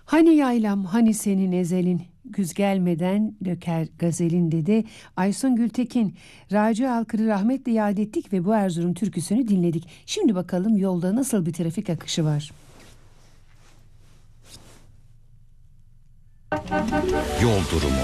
Hani yaylam, hani senin ezelin, güz gelmeden döker gazelin dedi Aysun Gültekin. Raci Alkır'ı rahmetle yad ettik ve bu Erzurum türküsünü dinledik. Şimdi bakalım yolda nasıl bir trafik akışı var. Yol durumu.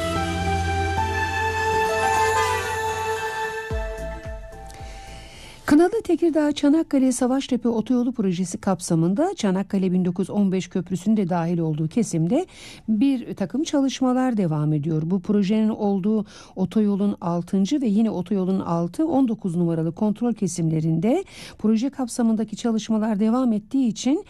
Kınalı Tekirdağ Çanakkale Savaştepe Otoyolu projesi kapsamında Çanakkale 1915 Köprüsü'nün de dahil olduğu kesimde bir takım çalışmalar devam ediyor. Bu projenin olduğu otoyolun 6. ve yine otoyolun 6-19 numaralı kontrol kesimlerinde proje kapsamındaki çalışmalar devam ettiği için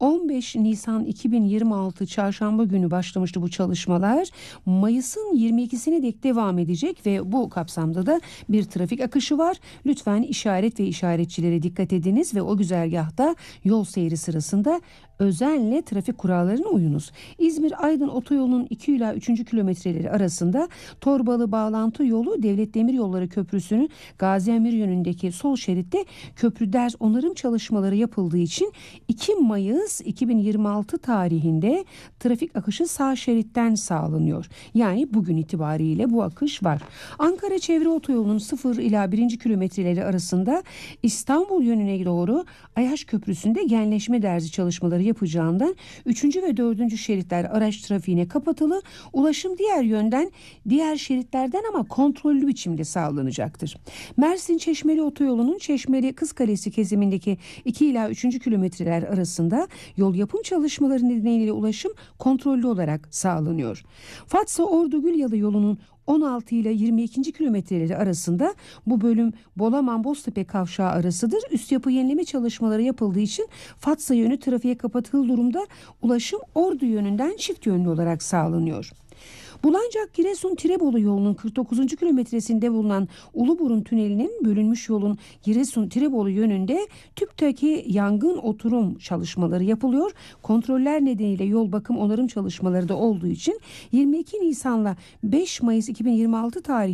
15 Nisan 2026 Çarşamba günü başlamıştı bu çalışmalar. Mayıs'ın 22'sine dek devam edecek ve bu kapsamda da bir trafik akışı var. Lütfen işaret ve işaretçilere dikkat ediniz ve o güzergahta yol seyri sırasında özenle trafik kurallarına uyunuz. İzmir-Aydın otoyolunun 2 ila 3. kilometreleri arasında Torbalı bağlantı yolu Devlet Demiryolları Köprüsü'nün Gaziemir yönündeki sol şeritte köprü ders onarım çalışmaları yapıldığı için 2 Mayıs 2026 tarihinde trafik akışı sağ şeritten sağlanıyor. Yani bugün itibariyle bu akış var. Ankara Çevre Otoyolu'nun 0 ila 1. kilometreleri arasında İstanbul yönüne doğru Ayaş Köprüsü'nde genleşme derzi çalışmaları yapacağından 3. ve 4. şeritler araç trafiğine kapatılı, ulaşım diğer yönden diğer şeritlerden ama kontrollü biçimde sağlanacaktır. Mersin Çeşmeli Otoyolu'nun Çeşmeli Kızkalesi kesimindeki 2 ila 3. kilometreler arasında yol yapım çalışmaları nedeniyle ulaşım kontrollü olarak sağlanıyor. Fatsa Ordu Gülyalı yolunun 16 ile 22. kilometreleri arasında bu bölüm Bolaman-Boztepe kavşağı arasıdır. Üst yapı yenileme çalışmaları yapıldığı için Fatsa yönü trafiğe kapatıldığı durumda ulaşım Ordu yönünden çift yönlü olarak sağlanıyor. Bulancak Giresun Tirebolu yolunun 49. kilometresinde bulunan Uluburun Tüneli'nin bölünmüş yolun Giresun Tirebolu yönünde tüpteki yangın oturum çalışmaları yapılıyor. Kontroller nedeniyle yol bakım onarım çalışmaları da olduğu için 22 Nisan'la 5 Mayıs 2026 tarihinde